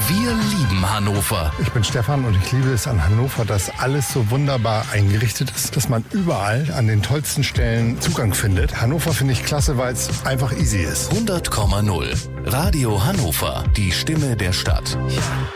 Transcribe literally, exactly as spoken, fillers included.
Wir lieben Hannover. Ich bin Stefan und ich liebe es an Hannover, dass alles so wunderbar eingerichtet ist, dass man überall an den tollsten Stellen Zugang findet. Hannover finde ich klasse, weil es einfach easy ist. hundert Komma null. Radio Hannover. Die Stimme der Stadt.